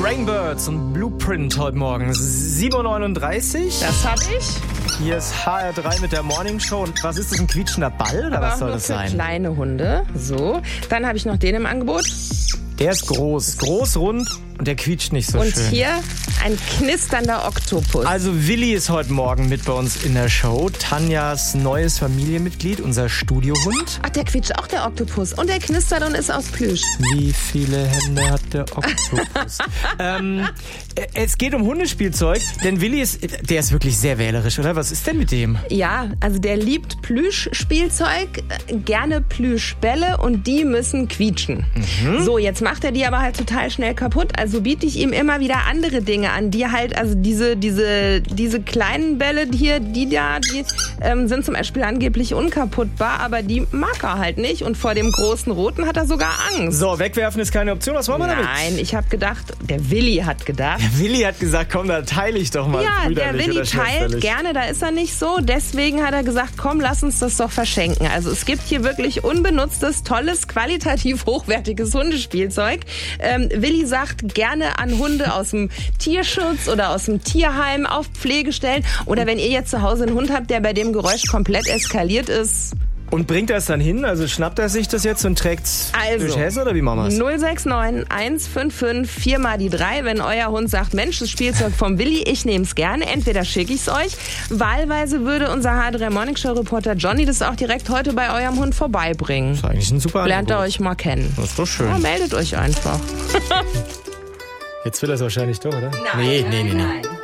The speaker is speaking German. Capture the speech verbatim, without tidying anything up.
Rainbirds und Blueprint heute Morgen. sieben Uhr neununddreißig. Das hab ich. Hier ist H R drei mit der Morning Show. Und was ist das, ein quietschender Ball oder Aber was auch soll nur das für sein? Kleine Hunde. So. Dann habe ich noch den im Angebot. Der ist groß. Groß, rund und der quietscht nicht so Und schön. hier ein knisternder Oktopus. Also Willi ist heute Morgen mit bei uns in der Show. Tanjas neues Familienmitglied, unser Studiohund. Ach, der quietscht auch, der Oktopus. Und der knistert und ist aus Plüsch. Wie viele Hände hat der Oktopus? ähm, es geht um Hundespielzeug, denn Willi ist, der ist wirklich sehr wählerisch, oder? Was ist denn mit dem? Ja, also der liebt Plüschspielzeug, äh, gerne Plüschbälle und die müssen quietschen. Mhm. So, jetzt macht er die aber halt total schnell kaputt. Also biete ich ihm immer wieder andere Dinge an, die halt, also diese, diese, diese kleinen Bälle hier, die da, die ähm, sind zum Beispiel angeblich unkaputtbar, aber die mag er halt nicht und vor dem großen Roten hat er sogar Angst. So, wegwerfen ist keine Option. Was wollen wir damit? Nein, ich habe gedacht, der Willi hat gedacht. Der Willi hat gesagt, komm, da teile ich doch mal. Ja, der brüderlich Willi oder teilt schwesterlich. gerne, da ist er nicht so. Deswegen hat er gesagt, komm, lass uns das doch verschenken. Also es gibt hier wirklich unbenutztes, tolles, qualitativ hochwertiges Hundespielzeug. Ähm, Willi sagt gerne an Hunde aus dem Tierschutz oder aus dem Tierheim auf Pflegestellen. Oder wenn ihr jetzt zu Hause einen Hund habt, der bei dem Geräusch komplett eskaliert ist. Und bringt er es dann hin? Also schnappt er sich das jetzt und trägt es Also, durch Hesse oder wie machen wir es? null sechs neun eins fünf fünf vier mal die drei, wenn euer Hund sagt, Mensch, das Spielzeug vom Willi, ich nehme es gerne. Entweder schicke ich es euch. Wahlweise würde unser H drei Morning Show Reporter Johnny das auch direkt heute bei eurem Hund vorbeibringen. Das ist eigentlich ein super Lernt er Angebot. euch mal kennen. Das ist doch schön. Ja, meldet euch einfach. Jetzt will er es wahrscheinlich doch, oder? Nein, nee, nee, nee, nee. nein.